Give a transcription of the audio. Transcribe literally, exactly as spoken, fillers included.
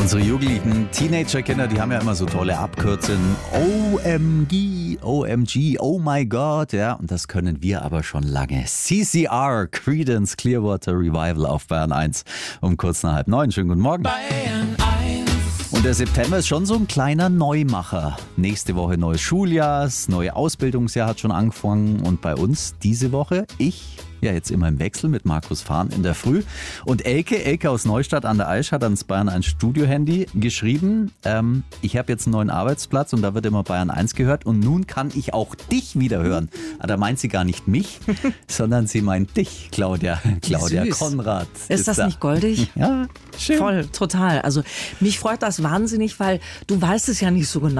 Unsere jugendlichen Teenager-Kinder, die haben ja immer so tolle Abkürzungen. O M G, O M G, oh my God, ja. Und das können wir aber schon lange. C C R, Creedence Clearwater Revival auf Bayern eins um kurz nach halb neun. Schönen guten Morgen. Bayern eins. Und der September ist schon so ein kleiner Neumacher. Nächste Woche neues Schuljahr, das neue Ausbildungsjahr hat schon angefangen. Und bei uns diese Woche, ich... Ja, jetzt immer im Wechsel mit Markus Fahn in der Früh. Und Elke, Elke aus Neustadt an der Aisch hat ans Bayern eins Studio-Handy geschrieben, ähm, ich habe jetzt einen neuen Arbeitsplatz und da wird immer Bayern eins gehört und nun kann ich auch dich wieder hören. Aber da meint sie gar nicht mich, sondern sie meint dich, Claudia, Claudia Süß. Konrad. Ist, ist das da. Nicht goldig? Ja, schön. Voll, total. Also mich freut das wahnsinnig, weil du weißt es ja nicht so genau.